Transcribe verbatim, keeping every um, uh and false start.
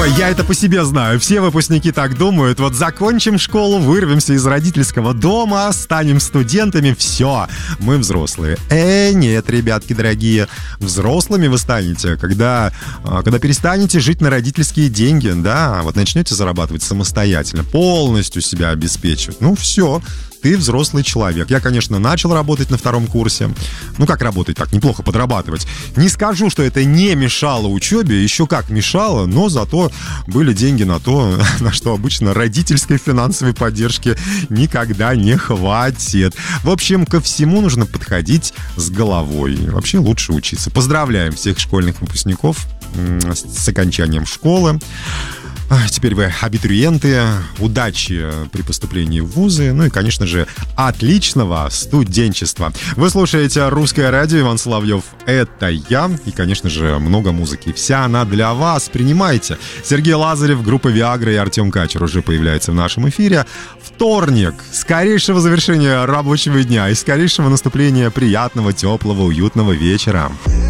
Ой, я это по себе знаю. Все выпускники так думают. Вот закончим школу, вырвемся из родительского дома, станем студентами, все, мы взрослые. Э, нет, ребятки дорогие, взрослыми вы станете, когда, когда перестанете жить на родительские деньги, да, вот начнете зарабатывать самостоятельно, полностью себя обеспечивать. Ну, все. Ты взрослый человек. Я, конечно, начал работать на втором курсе. Ну, как работать так? Неплохо подрабатывать. Не скажу, что это не мешало учебе. Еще как мешало, но зато были деньги на то, на что обычно родительской финансовой поддержки никогда не хватит. В общем, ко всему нужно подходить с головой. Вообще лучше учиться. Поздравляем всех школьных выпускников с окончанием школы. Теперь вы абитуриенты, удачи при поступлении в вузы, ну и, конечно же, отличного студенчества. Вы слушаете «Русское радио», Иван Соловьев, это я, и, конечно же, много музыки. Вся она для вас, принимайте. Сергей Лазарев, группа «Виагра» и Артем Качер уже появляются в нашем эфире. Вторник, скорейшего завершения рабочего дня и скорейшего наступления приятного, теплого, уютного вечера.